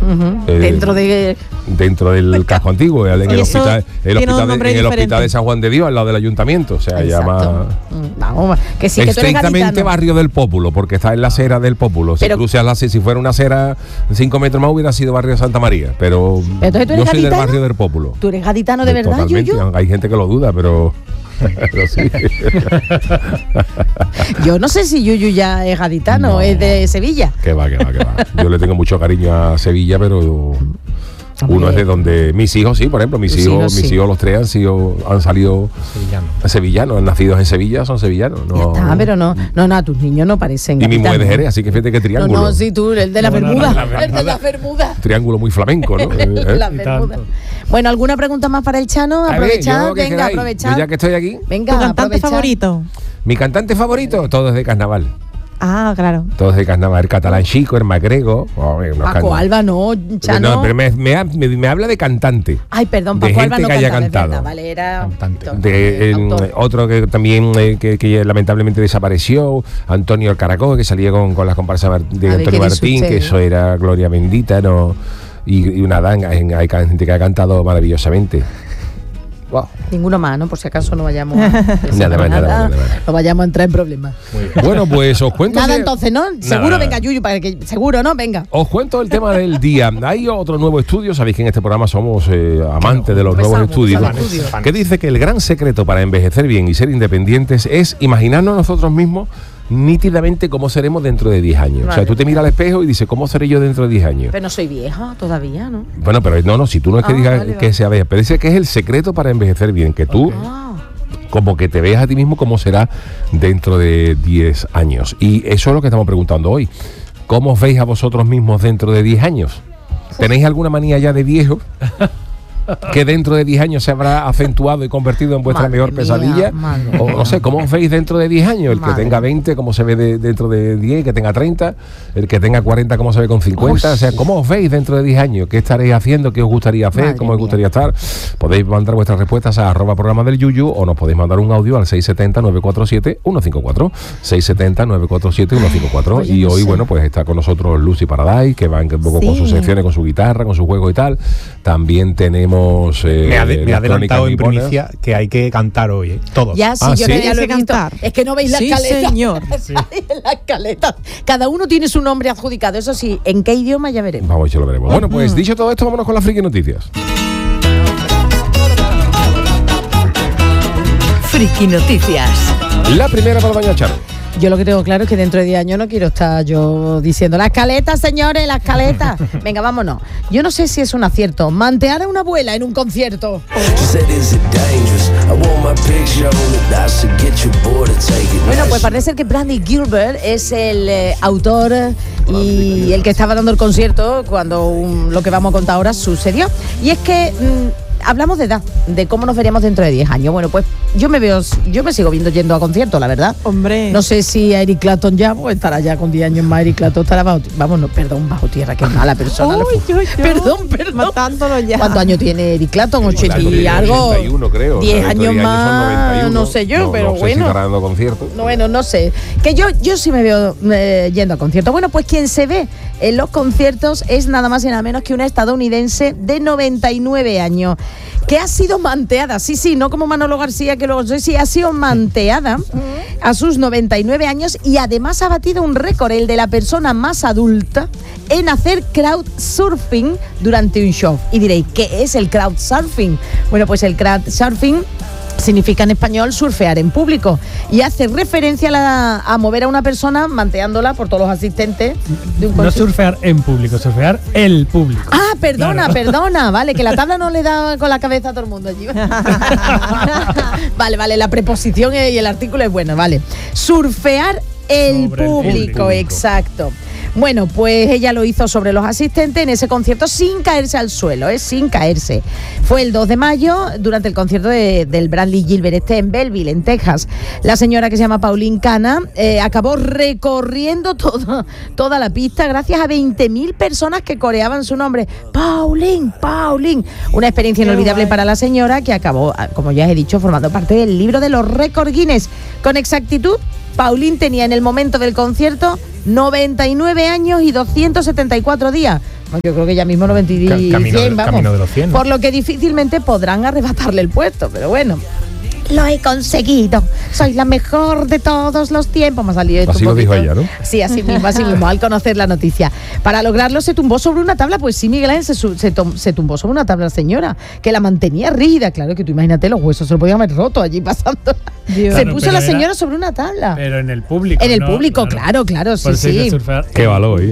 Dentro del casco antiguo, en el hospital de San Juan de Dios, al lado del ayuntamiento. O sea, llama vamos, que sí, que estrictamente barrio del Pópulo, porque está en la acera del Pópulo. Si cruzas la acera, si fuera una acera 5 metros más, hubiera sido barrio de Santa María. Pero yo soy del barrio del Pópulo. ¿Tú eres gaditano de verdad, Yuyu? Hay gente que lo duda, pero sí. Yo no sé si Yuyu ya es gaditano, es de Sevilla. Que va. Yo le tengo mucho cariño a Sevilla, pero uno es de donde mis hijos, sí, por ejemplo, mis hijos los tres han salido sevillanos, han nacido en Sevilla, son sevillanos. No, ya está, pero no, tus niños no parecen gaditanos. Y mi mujer de Jerez, así que fíjate que triángulo. No, sí, tú, el de la Bermuda. El de la Bermuda. Triángulo muy flamenco, ¿no? La Bermuda. Bueno, ¿alguna pregunta más para el Chano? Aprovechad, venga, aprovechad. Ya que estoy aquí. Venga, ¿tu cantante favorito? Mi cantante favorito, todo es de carnaval. Ah, claro. Todos de carnaval, el catalán chico, el magrego. Paco Alba, no, Chano. No, pero me habla de cantante. Ay, perdón, Paco Alba no que haya cantaba, cantado. Vale, era cantante. Otro que también que lamentablemente desapareció, Antonio el Caracol, que salía con las comparsas de Antonio Martín, que eso era gloria bendita, ¿no? Y una danga, hay gente que ha cantado maravillosamente. Wow. Ninguno más, ¿no? Por si acaso no vayamos nada. No vayamos a entrar en problemas. Bueno, pues os cuento. Nada, entonces, ¿no? Seguro, venga, Yuyu, para que seguro, ¿no? Venga. Os cuento el tema del día. Hay otro nuevo estudio, sabéis que en este programa somos amantes de los nuevos estudios, que dice que el gran secreto para envejecer bien y ser independientes es imaginarnos nosotros mismos nítidamente cómo seremos dentro de 10 años. Vale. O sea, tú te miras al espejo y dices, ¿cómo seré yo dentro de 10 años? Pero no soy vieja todavía, ¿no? Bueno, pero no, si tú no es que digas que sea vieja, pero dice que es el secreto para envejecer bien, que tú como que te veas a ti mismo cómo será dentro de 10 años. Y eso es lo que estamos preguntando hoy. ¿Cómo os veis a vosotros mismos dentro de 10 años? ¿Tenéis alguna manía ya de viejo que dentro de 10 años se habrá acentuado y convertido en vuestra mejor pesadilla? O no sé, ¿cómo os veis dentro de 10 años? El que tenga 20, ¿cómo se ve dentro de 10? El que tenga 30, el que tenga 40, ¿cómo se ve con 50? O sea, ¿cómo os veis dentro de 10 años? ¿Qué estaréis haciendo? ¿Qué os gustaría hacer? ¿Cómo os gustaría estar? Podéis mandar vuestras respuestas a @programa del Yuyu o nos podéis mandar un audio al 670-947-154 670-947-154. Y hoy, bueno, pues está con nosotros Lucy Paradise, que va un poco con sus secciones, con su guitarra, con su juego y tal. También tenemos me ha adelantado en primicia que hay que cantar hoy, todos. Ya, sí, yo ya lo he visto. Es que no veis la escaleta. Señor. Sí. La escaleta. Cada uno tiene su nombre adjudicado. Eso sí, ¿en qué idioma ya veremos? Vamos, ya lo veremos. Bueno, pues dicho todo esto, vámonos con las friki noticias. Friki noticias. La primera para doña Charo. Yo lo que tengo claro es que dentro de 10 años no quiero estar yo diciendo la escaleta, señores, la escaleta. Venga, vámonos. Yo no sé si es un acierto mantear a una abuela en un concierto. Bueno, pues parece ser que Brandy Gilbert es el autor y el que estaba dando el concierto cuando lo que vamos a contar ahora sucedió. Y es que hablamos de edad, de cómo nos veríamos dentro de 10 años. Bueno, pues yo me sigo viendo yendo a conciertos, la verdad. Hombre. No sé si a Eric Clapton ya, pues estará ya con 10 años más. Eric Clapton estará bajo tierra, que mala persona. Perdón. Matándolo ya. ¿Cuántos años tiene Eric Clapton? 80 y algo. 81, creo. 10 años más, no sé yo, pero bueno. Si estará dando conciertos. Bueno, no sé. Que yo sí me veo yendo a conciertos. Bueno, pues quien se ve en los conciertos es nada más y nada menos que una estadounidense de 99 años. Que ha sido manteada, sí, no como Manolo García, que luego sí, ha sido manteada a sus 99 años y además ha batido un récord, el de la persona más adulta en hacer crowdsurfing durante un show. Y diréis, ¿qué es el crowdsurfing? Bueno, pues el crowdsurfing significa en español surfear en público y hace referencia a mover a una persona manteándola por todos los asistentes de un concierto. No surfear en público, surfear el público. Ah, perdona, vale, que la tabla no le da con la cabeza a todo el mundo allí. Vale, la preposición y el artículo es bueno, vale. Surfear el público, exacto. Bueno, pues ella lo hizo sobre los asistentes en ese concierto sin caerse al suelo, sin caerse. Fue el 2 de mayo durante el concierto del Brandy Gilbert en Belleville, en Texas. La señora, que se llama Pauline Cana, acabó recorriendo toda la pista gracias a 20.000 personas que coreaban su nombre. Pauline. Una experiencia inolvidable para la señora, que acabó, como ya he dicho, formando parte del libro de los récords Guinness. Con exactitud, Pauline tenía en el momento del concierto 99 años y 274 días. Yo creo que ya mismo 90 camino de los 100, ¿no? Por lo que difícilmente podrán arrebatarle el puesto, pero bueno. Lo he conseguido. Soy la mejor de todos los tiempos. Me ha salido esto. Así lo dijo ella, ¿no? Sí, así mismo, al conocer la noticia. Para lograrlo se tumbó sobre una tabla. Pues sí, Miguel Ángel, se tumbó sobre una tabla, señora, que la mantenía rígida. Claro que tú imagínate, los huesos se lo podían haber roto allí pasando. Se puso la señora sobre una tabla. Pero en el público. En el público, claro, sí. Qué valor,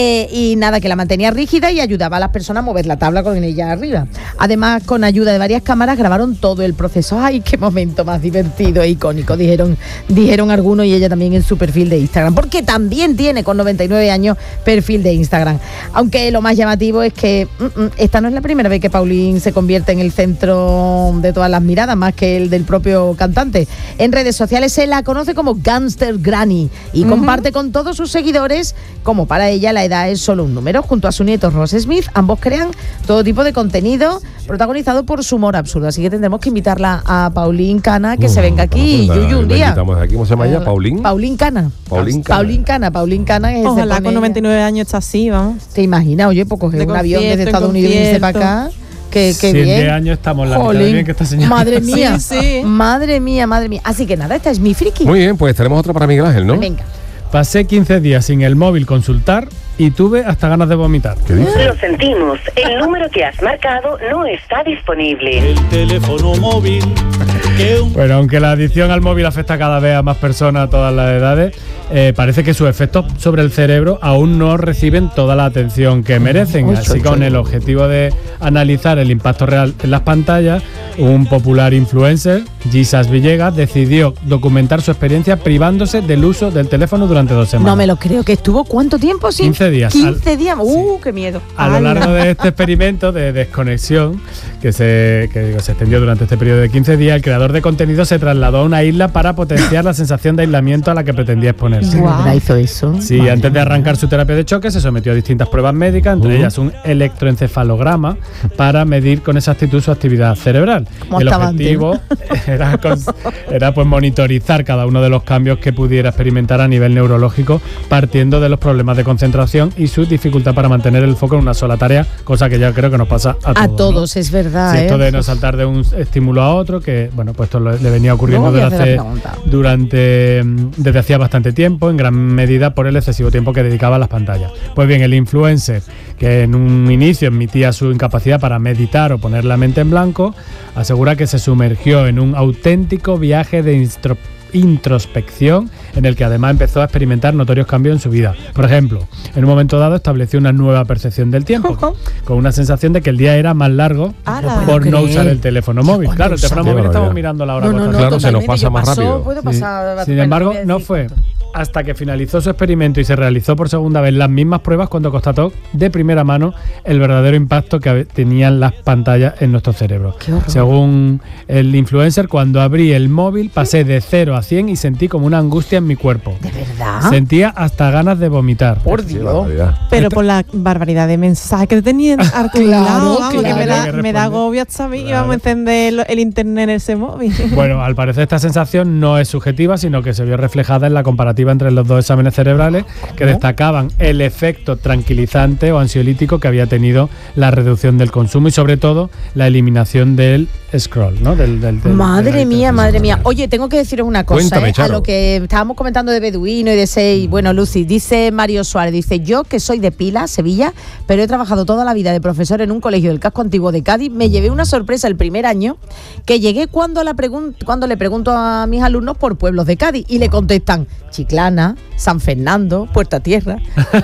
y nada, que la mantenía rígida y ayudaba a las personas a mover la tabla con ella arriba. Además, con ayuda de varias cámaras, grabaron todo el proceso. ¡Ay, qué momento más divertido e icónico! Dijeron algunos, y ella también en su perfil de Instagram, porque también tiene con 99 años perfil de Instagram. Aunque lo más llamativo es que esta no es la primera vez que Pauline se convierte en el centro de todas las miradas, más que el del propio cantante. En redes sociales se la conoce como Gangster Granny y comparte con todos sus seguidores, como para ella la edad es solo un número. Junto a su nieto Ross Smith, ambos crean todo tipo de contenido protagonizado por su humor absurdo. Así que tendremos que invitarla a Pauline Cana, que se venga aquí, Yuyu, un día. Aquí, ¿cómo se llama ella? ¿Pauline? Pauline Cana. Pauline Cana es Ojalá con 99 años está así, vamos. ¿Te imaginas? Oye, pues coger un avión desde Estados Unidos y irse para acá. Qué bien. 100 años estamos la mitad de bien que esta señora. Madre mía, sí. Madre mía. Así que nada, esta es mi friki. Muy bien, pues tenemos otra para Miguel Ángel, ¿no? Venga. Pasé 15 días sin el móvil consultar y tuve hasta ganas de vomitar. ¿Qué dices? Lo sentimos, el número que has marcado no está disponible. El teléfono móvil. Bueno, aunque la adicción al móvil afecta cada vez a más personas a todas las edades, parece que sus efectos sobre el cerebro aún no reciben toda la atención que merecen. Así, con el objetivo de analizar el impacto real en las pantallas, un popular influencer, Jesus Villegas, decidió documentar su experiencia privándose del uso del teléfono durante 2 semanas. No me lo creo. ¿Que estuvo cuánto tiempo sin? 15 días. 15 días. ¡Qué miedo! A lo largo de este experimento de desconexión que se extendió durante este periodo de 15 días, el creador de contenido se trasladó a una isla para potenciar la sensación de aislamiento a la que pretendía exponerse. ¿Verdad hizo eso? Sí, Madre antes de mía. arrancar su terapia de choque se sometió a distintas pruebas médicas, entre ellas un electroencefalograma para medir con exactitud su actividad cerebral. El objetivo era pues monitorizar cada uno de los cambios que pudiera experimentar a nivel neurológico, partiendo de los problemas de concentración y su dificultad para mantener el foco en una sola tarea, cosa que ya creo que nos pasa a todos, ¿no? Es verdad. Sí, esto de no saltar de un estímulo a otro, que bueno, pues esto le venía ocurriendo desde hacía bastante tiempo, en gran medida por el excesivo tiempo que dedicaba a las pantallas. Pues bien, el influencer, que en un inicio admitía su incapacidad para meditar o poner la mente en blanco, asegura que se sumergió en un auténtico viaje de introspección en el que además empezó a experimentar notorios cambios en su vida. Por ejemplo, en un momento dado estableció una nueva percepción del tiempo, con una sensación de que el día era más largo por no usar el teléfono móvil. Claro, el teléfono móvil estamos mirando la hora. Claro, se nos pasa más rápido. Sin embargo, no fue hasta que finalizó su experimento y se realizó por segunda vez las mismas pruebas cuando constató de primera mano el verdadero impacto que tenían las pantallas en nuestro cerebro. Según el influencer, cuando abrí el móvil pasé de 0 a 100 y sentí como una angustia en mi cuerpo. ¿De verdad? Sentía hasta ganas de vomitar. Por Dios. Pero por la barbaridad de mensajes que tenían articulados, me da agobio hasta mí. Vamos a encender el internet en ese móvil. Bueno, al parecer esta sensación no es subjetiva, sino que se vio reflejada en la comparativa entre los dos exámenes cerebrales que destacaban el efecto tranquilizante o ansiolítico que había tenido la reducción del consumo y sobre todo la eliminación del scroll, ¿no? Madre mía. Oye, tengo que deciros una cosa. Cuéntame, a lo que estábamos comentando de Beduino y de Sei. Bueno, Lucy, dice Mario Suárez, dice: yo que soy de Pila, Sevilla, pero he trabajado toda la vida de profesor en un colegio del casco antiguo de Cádiz, me llevé una sorpresa el primer año que llegué cuando le pregunto a mis alumnos por pueblos de Cádiz y le contestan Chiclana, San Fernando, Puerta Tierra.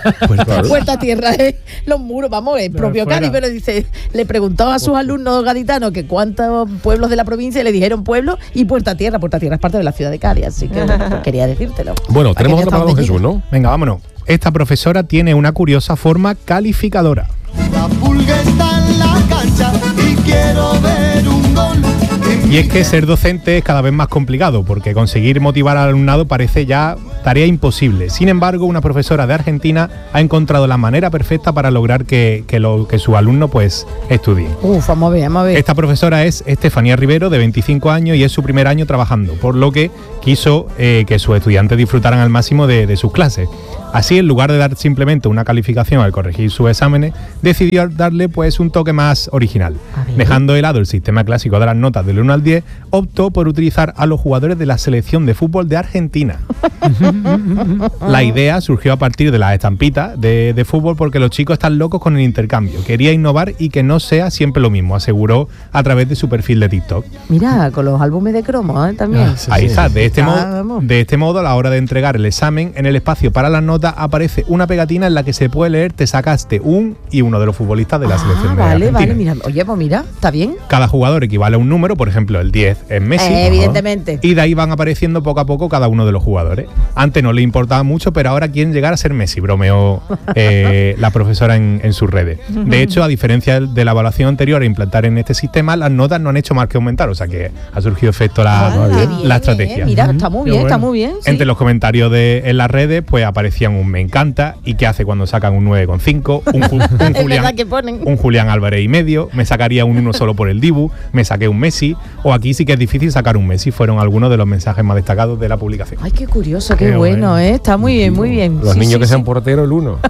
Puerta Tierra es los muros, vamos, es propio Cádiz, pero dice, le preguntó a sus alumnos gaditanos que cuántos pueblos de la provincia y le dijeron pueblo y Puerta Tierra es parte de la ciudad de Cádiz, así que pues, quería decírtelo. Bueno, tenemos otra para don Jesús, ¿no? Venga, vámonos. Esta profesora tiene una curiosa forma calificadora. La pulga está en la cancha y quiero ver un gol. Y es que ser docente es cada vez más complicado, porque conseguir motivar al alumnado parece ya tarea imposible. Sin embargo, una profesora de Argentina ha encontrado la manera perfecta para lograr que sus alumnos pues estudien. Vamos a ver. Esta profesora es Estefanía Rivero, de 25 años, y es su primer año trabajando, por lo que quiso que sus estudiantes disfrutaran al máximo de sus clases. Así, en lugar de dar simplemente una calificación al corregir sus exámenes, decidió darle pues un toque más original. Dejando de lado el sistema clásico de las notas del 1 al 10, optó por utilizar a los jugadores de la selección de fútbol de Argentina. La idea surgió a partir de las estampitas de fútbol porque los chicos están locos con el intercambio. Quería innovar y que no sea siempre lo mismo, aseguró a través de su perfil de TikTok. Mira, con los álbumes de cromo también. Ahí está, de este modo, a la hora de entregar el examen, en el espacio para las notas aparece una pegatina en la que se puede leer "te sacaste un" y uno de los futbolistas de la selección de Argentina. Vale, mira, oye, pues mira, está bien. Cada jugador equivale a un número, por ejemplo, el 10 es Messi. Evidentemente. Y de ahí van apareciendo poco a poco cada uno de los jugadores. Antes no le importaba mucho, pero ahora quieren llegar a ser Messi, bromeó la profesora en sus redes. De hecho, a diferencia de la evaluación anterior a implantar en este sistema, las notas no han hecho más que aumentar, o sea que ha surgido efecto la estrategia. Mira, está muy bien, está muy bien. Sí. Entre los comentarios en las redes, pues aparecían un "me encanta" y "qué hace cuando sacan un 9,5", un Julián Álvarez y medio, "me sacaría un 1 solo por el Dibu", "me saqué un Messi", o "aquí sí que es difícil sacar un Messi", fueron algunos de los mensajes más destacados de la publicación. Ay, qué curioso, qué bueno, está muy bien, muy bien. Los niños que sean porteros, el 1.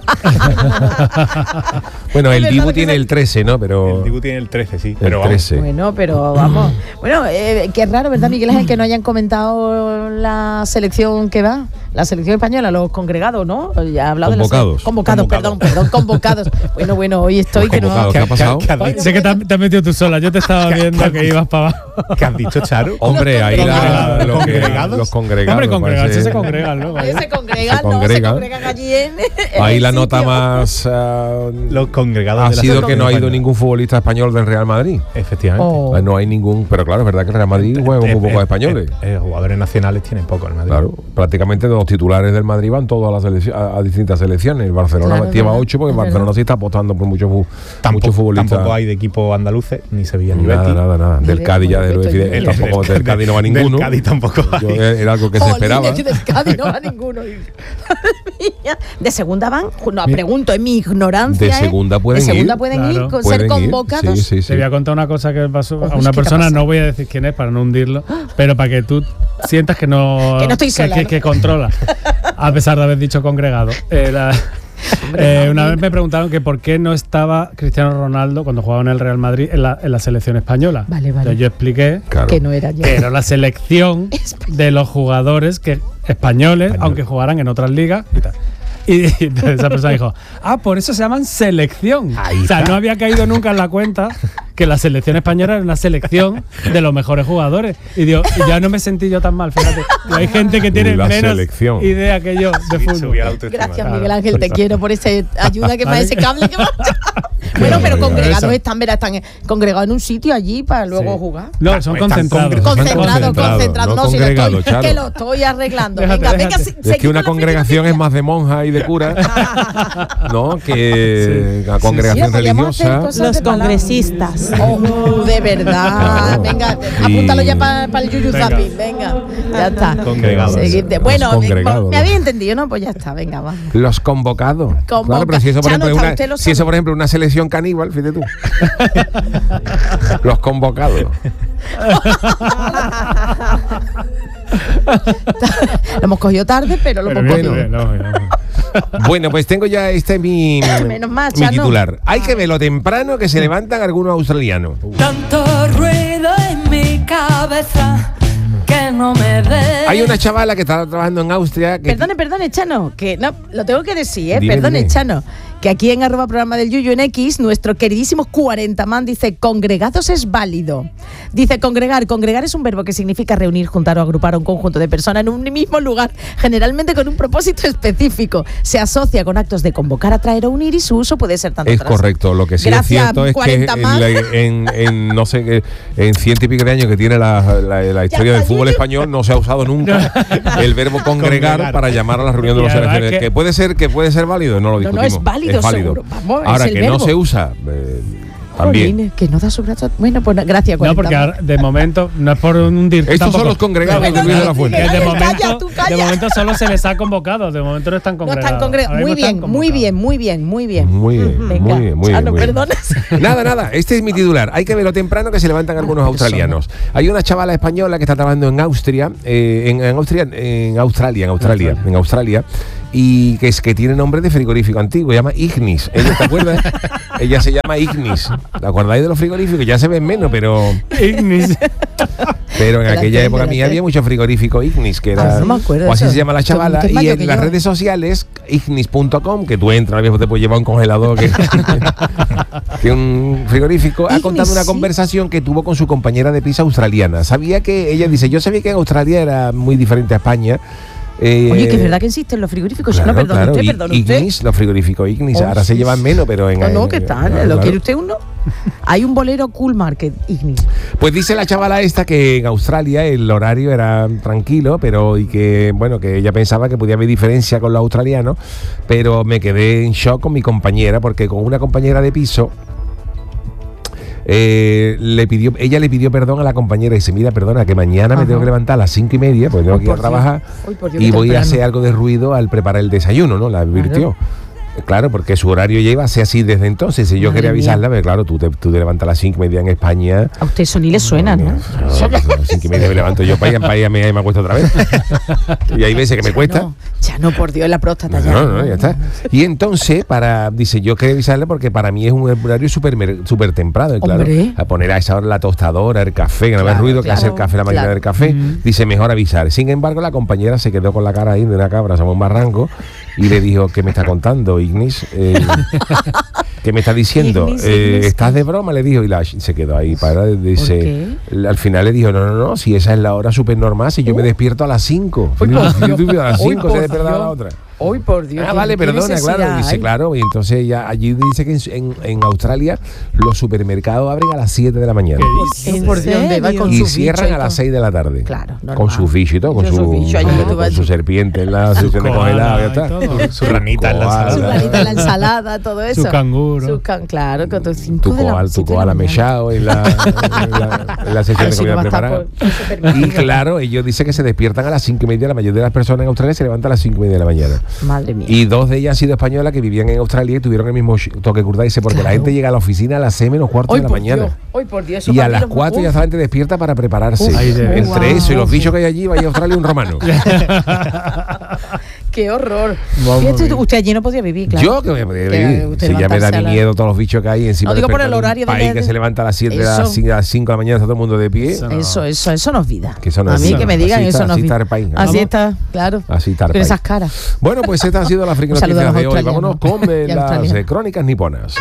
Bueno, el Dibu tiene el 13, ¿no? Pero el Dibu tiene el 13, sí. El 13. Bueno, pero vamos. Bueno, qué raro, ¿verdad, Miguel Ángel, que no hayan comentado la selección que va? La selección española, los congregados, ¿no? Ya ha hablado convocados. De convocados, perdón, convocados. Bueno, hoy estoy que no. ¿Qué ha pasado? Sé que te has metido tú sola, yo te estaba viendo que ibas para abajo. ¿Qué has dicho, Charo? Hombre, ahí los congregados. Hombre, congregarse se congregan luego. Se congregan allí en ahí la nota más los congregados ha sido que no ha ido ningún futbolista español del Real Madrid. Efectivamente. No hay ningún, pero claro, es verdad que el Real Madrid juega muy pocos españoles. Jugadores nacionales tienen poco el Madrid. Claro, prácticamente los titulares del Madrid van todos a distintas selecciones. El Barcelona lleva 8 porque el Barcelona sí está apostando por muchos futbolistas. Tampoco hay de equipo andaluces, ni Sevilla ni Betis. Nada. Del Cádiz ya tampoco del Cádiz no va ninguno. Del Cádiz tampoco hay. Era algo que se esperaba. Del Cádiz no va ninguno. De segunda van, no, pregunto, en mi ignorancia. De segunda pueden ir, ser convocados. Sí. Te voy a contar una cosa que pasó a una persona, no voy a decir quién es para no hundirlo, pero para que tú sientas que no estoy sola, que controla, a pesar de haber dicho congregado. Una vez me preguntaron que por qué no estaba Cristiano Ronaldo cuando jugaba en el Real Madrid en la selección española. Vale. Entonces yo expliqué que no era yo. Que era la selección de los jugadores españoles, aunque jugaran en otras ligas y tal. Y esa persona dijo, por eso se llaman selección. O sea, no había caído nunca en la cuenta que la selección española era una selección de los mejores jugadores. Y digo, ya no me sentí yo tan mal, fíjate. Y hay gente que tiene menos idea que yo de fútbol. Gracias, Miguel Ángel, te quiero por esa ayuda que me ese cable que me Bueno, pero congregados están congregados en un sitio allí para luego jugar. No, son concentrados. Concentrados. No, si que lo estoy arreglando. Venga, es que una congregación es más de monja y de cura, ¿no? Que la congregación religiosa. Los congresistas. De verdad. Venga, apúntalo ya para el Yuyu Zapping. Venga, ya está. Congregados. Bueno, me había entendido, ¿no? Pues ya está, venga, va. Los convocados. Claro, pero si eso, por ejemplo, una selección caníbal, fíjate tú. Los convocados. Lo hemos cogido tarde, pero lo hemos cogido. Bueno, pues tengo ya mi titular. Hay que verlo temprano que se levantan algunos australianos. Tanto ruido en mi cabeza que no me deja. Hay una chavala que está trabajando en Austria. Perdone, Chano, que no, lo tengo que decir, Dime. Perdone, Chano. Que aquí en @programa del Yuyu en X, nuestro queridísimo 40man dice, congregados es válido. Dice, congregar es un verbo que significa reunir, juntar o agrupar a un conjunto de personas en un mismo lugar, generalmente con un propósito específico. Se asocia con actos de convocar, atraer o unir y su uso puede ser tanto. Es correcto, lo que sí es cierto es que no sé, en 100 y pico de años que tiene la historia del fútbol español no se ha usado nunca el verbo congregar para llamar a la reunión de los selecciones. Que puede ser válido, no lo discutimos. No, es válido. Seguro. Vamos, ahora que no se usa también. Jolín, que no da su brazo. Bueno, pues gracias. No, porque ahora, de momento no es por hundir. Estos son los congregados de Luis de la Fuente. De momento solo se les ha convocado. De momento no están congregados. Muy bien. Perdones. Nada. Este es mi titular. Hay que verlo temprano que se levantan algunos australianos. Hay una chavala española que está trabajando en Australia. y que es que tiene nombre de frigorífico antiguo, se llama Ignis. ¿Ella te acuerdas? Ella se llama Ignis. ¿Te acordáis de los frigoríficos? Ya se ven menos, pero Ignis. Pero en aquella época mía había mucho frigorífico Ignis, que era, no me acuerdo o así eso. se llama la chavala, y en las redes sociales ignis.com, que tú entras, te puedes llevar un congelador que un frigorífico, ha contado una conversación que tuvo con su compañera de piso australiana. Sabía que ella dice, yo sabía que en Australia era muy diferente a España. Oye, que es verdad que existen los frigoríficos. Claro, no, perdón, claro. usted. Ignis, los frigoríficos Ignis, ahora se llevan menos, pero en... No, ¿qué tal? Claro. ¿Lo quiere usted uno? Hay un bolero Cool Market Ignis. Pues dice la chavala esta que en Australia el horario era tranquilo, pero y que, bueno, que ella pensaba que podía haber diferencia con los australianos, pero me quedé en shock con mi compañera, porque con una compañera de piso... ella le pidió perdón a la compañera y dice, mira, perdona, que mañana me tengo que levantar a las 5:30 porque tengo que ir a trabajar y voy a hacer algo de ruido al preparar el desayuno, ¿no? La advirtió. Claro, porque su horario lleva así desde entonces. Y yo quería avisarla, pero claro, tú te levantas a las 5:30 en España. A usted eso ni le suena, ¿no? A las 5:30 me levanto yo para ir me acuesto otra vez. Y hay veces que me cuesta. Ya no, por Dios, la próstata ya. No, ya está. Y entonces, dice, yo quería avisarle porque para mí es un horario súper temprano. Y claro, a poner a esa hora la tostadora, el café, que no haga ruido, que hace el café, la máquina del café. Dice, mejor avisar. Sin embargo, la compañera se quedó con la cara ahí de una cabra, somos un barranco, y le dijo, ¿qué me está contando, Ignis? ¿Qué me está diciendo? Ignis, ¿Estás de broma? Le dijo, y se quedó ahí. Dice, al final le dijo, no, si esa es la hora súper normal, si yo me despierto a las 5. A las 5 se despierta a la otra. Hoy por Dios. Vale, perdona, claro. Dice, claro. Y entonces ella allí dice que en Australia los supermercados abren a las 7 de la mañana. Por Dios, va con y su cierran a las 6 de la tarde. Claro, normal. Con su fish y todo, con su serpiente en la sección de congelado, ya está. Su ranita en la ensalada. Su ranita en la ensalada, todo eso. Su canguro. Claro, con tus 5 tu koala mechado en la sección de comida preparada. Y claro, ellos dicen que se despiertan a las 5:30. La mayoría de las personas en Australia se levantan a las 5:30 de la mañana. Madre mía. Y 2 de ellas han sido españolas que vivían en Australia y tuvieron el mismo toque curda. Dice, porque la gente llega a la oficina a las 6:15 de la mañana. Hoy por Dios. Y a las 4 ya la gente despierta para prepararse. Entre eso y los bichos que hay allí, vaya a Australia un romano. ¡Qué horror! Usted allí no podía vivir, claro. Yo que voy a poder vivir. Si ya me da miedo todos los bichos que hay encima. No digo por el horario de país que se levanta a las 7 a las 5 de la mañana, está todo el mundo de pie. Eso no es vida. A mí que me digan eso no es vida. Así está, claro. Así está. Con esas caras. Bueno, pues estas han sido las friki noticias de hoy. Vámonos con las crónicas niponas.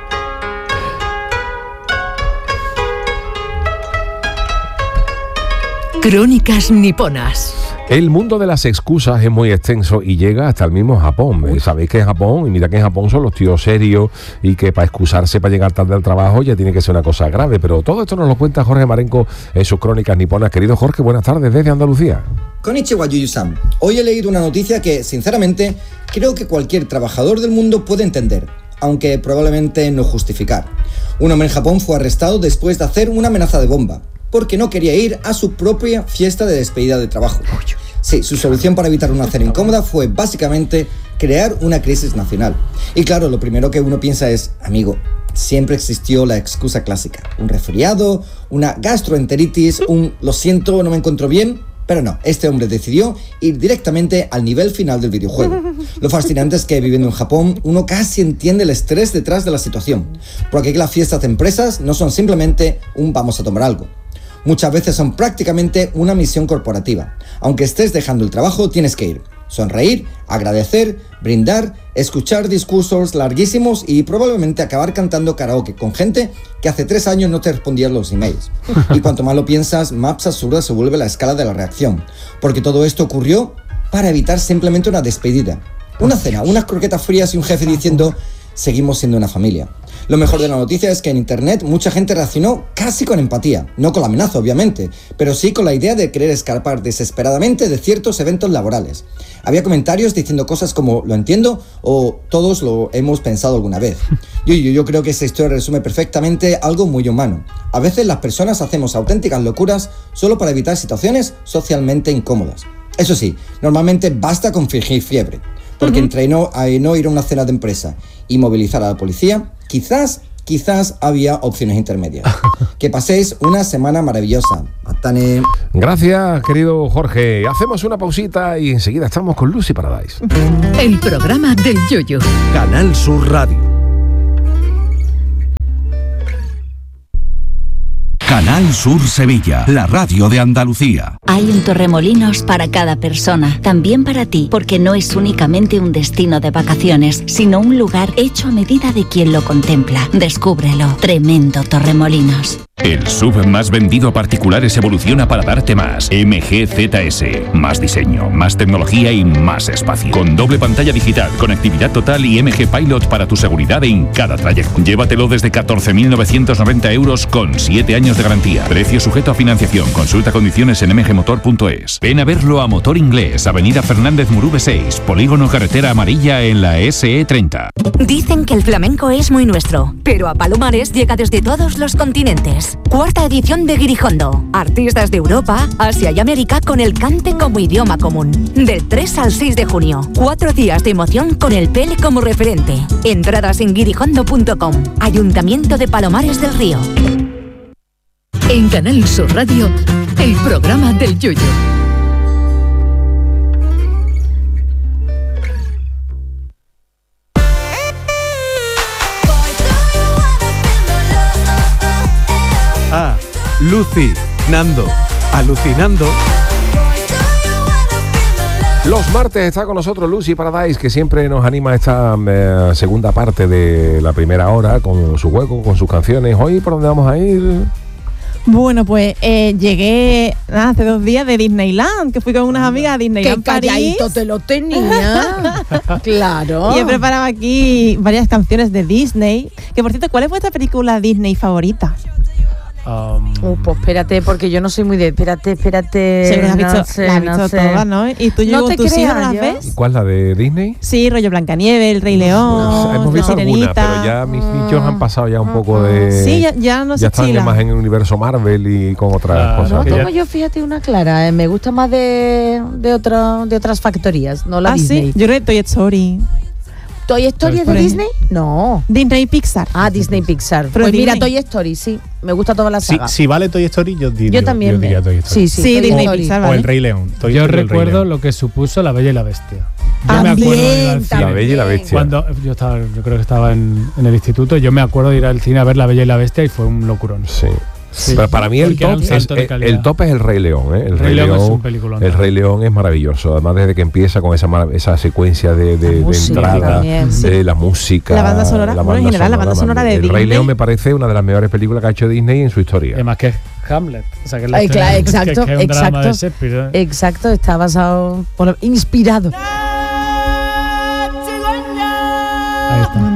Crónicas niponas. El mundo de las excusas es muy extenso y llega hasta el mismo Japón. Sabéis que en Japón, y mira que en Japón son los tíos serios y que para excusarse para llegar tarde al trabajo ya tiene que ser una cosa grave. Pero todo esto nos lo cuenta Jorge Marenco en sus crónicas niponas. Querido Jorge, buenas tardes desde Andalucía. Konnichiwa, Yuyu-san. Hoy he leído una noticia que, sinceramente, creo que cualquier trabajador del mundo puede entender, aunque probablemente no justificar. Un hombre en Japón fue arrestado después de hacer una amenaza de bomba, porque no quería ir a su propia fiesta de despedida de trabajo. Sí, su solución para evitar una cena incómoda fue básicamente crear una crisis nacional. Y claro, lo primero que uno piensa es, amigo, siempre existió la excusa clásica. Un resfriado, una gastroenteritis, lo siento, no me encuentro bien. Pero no, este hombre decidió ir directamente al nivel final del videojuego. Lo fascinante es que viviendo en Japón, uno casi entiende el estrés detrás de la situación. Porque aquí las fiestas de empresas no son simplemente un vamos a tomar algo. Muchas veces son prácticamente una misión corporativa. Aunque estés dejando el trabajo, tienes que ir. Sonreír, agradecer, brindar, escuchar discursos larguísimos y probablemente acabar cantando karaoke con gente que hace 3 años no te respondía los emails. Y cuanto más lo piensas, más absurda se vuelve la escala de la reacción. Porque todo esto ocurrió para evitar simplemente una despedida. Una cena, unas croquetas frías y un jefe diciendo, seguimos siendo una familia. Lo mejor de la noticia es que en internet mucha gente reaccionó casi con empatía, no con la amenaza obviamente, pero sí con la idea de querer escapar desesperadamente de ciertos eventos laborales. Había comentarios diciendo cosas como lo entiendo o todos lo hemos pensado alguna vez. Yo creo que esta historia resume perfectamente algo muy humano. A veces las personas hacemos auténticas locuras solo para evitar situaciones socialmente incómodas. Eso sí, normalmente basta con fingir fiebre, porque entre no ir a una cena de empresa y movilizar a la policía, quizás quizás había opciones intermedias. Que paséis una semana maravillosa. Matane. Gracias, querido Jorge. Hacemos una pausita y enseguida estamos con Lucy Paradise. El programa del Yoyo. Canal Sur Radio. Canal Sur Sevilla, la radio de Andalucía. Hay un Torremolinos para cada persona, también para ti, porque no es únicamente un destino de vacaciones, sino un lugar hecho a medida de quien lo contempla. Descúbrelo. Tremendo Torremolinos. El SUV más vendido a particulares evoluciona para darte más. MG ZS. Más diseño, más tecnología y más espacio. Con doble pantalla digital, conectividad total y MG Pilot para tu seguridad en cada trayecto. Llévatelo desde 14.990 euros con 7 años de garantía. Precio sujeto a financiación. Consulta condiciones en mgmotor.es. Ven a verlo a Motor Inglés, Avenida Fernández Murube 6, Polígono Carretera Amarilla en la SE30. Dicen que el flamenco es muy nuestro, pero a Palomares llega desde todos los continentes. Cuarta edición de Guirijondo. Artistas de Europa, Asia y América con el cante como idioma común. Del 3 al 6 de junio. 4 días de emoción con el Pele como referente. Entradas en guirijondo.com. Ayuntamiento de Palomares del Río. En Canal Sur Radio, el programa del Yoyo. Lucy, Nando, alucinando. Los martes está con nosotros Lucy Paradise, que siempre nos anima a esta segunda parte de la primera hora con su juego, con sus canciones. Hoy, ¿por dónde vamos a ir? Bueno, pues llegué hace 2 días de Disneyland, que fui con unas amigas a Disneyland París. Calladito te lo tenía. Claro. Y he preparado aquí varias canciones de Disney. Que por cierto, ¿cuál es vuestra película Disney favorita? Pues espérate, porque yo no soy muy de... Espérate. Sí, las has visto todas, ¿no? ¿Y tú, no te tus hijos creas, las ves? ¿Cuál, la de Disney? Sí, rollo Blancanieves, El Rey León, hemos visto La alguna, Sirenita. pero ya mis nichos han pasado ya un poco de... Sí, ya no se ya están chilan. más en el universo Marvel y con otras cosas. No tengo yo, fíjate, una clara. Me gusta más de otras factorías, no la Disney. Sí, yo creo que Toy Story. ¿Toy Story es de Disney? No. Disney Pixar. Ah, Disney Pixar. Pero pues mira, Disney. Toy Story, sí. Me gusta toda la saga. Si vale Toy Story, yo también diría Toy Story. Sí, Disney Pixar, o El Rey León. Yo recuerdo lo que supuso La Bella y la Bestia. Yo me acuerdo de ir al cine. La Bella y la Bestia. Cuando yo creo que estaba en el instituto, yo me acuerdo de ir al cine a ver La Bella y la Bestia y fue un locurón. Sí. Pero para mí el top es El Rey León, ¿eh? El Rey León es un peliculón. El Rey León es maravilloso. Además, desde que empieza con esa secuencia de entrada, también, de la música, la banda sonora, en general, la banda sonora de Disney. El Rey León me parece una de las mejores películas que ha hecho Disney en su historia. Además que es Hamlet, o sea que exacto, que es un drama de Shakespeare. Exacto, está basado, inspirado. Ahí está.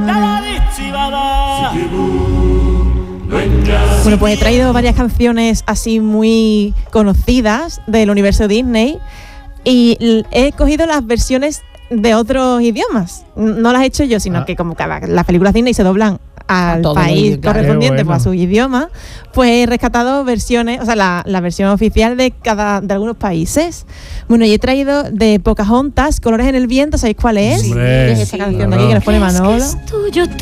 Bueno, pues he traído varias canciones así muy conocidas del universo Disney y he cogido las versiones de otros idiomas. No las he hecho yo, sino que como las películas Disney se doblan al país correspondiente, pues a su idioma, pues he rescatado versiones, o sea, la versión oficial de algunos países. Bueno, y he traído de Pocahontas, Colores en el viento, ¿sabéis cuál es? Hombre, es esta canción de aquí que nos pone Manolo.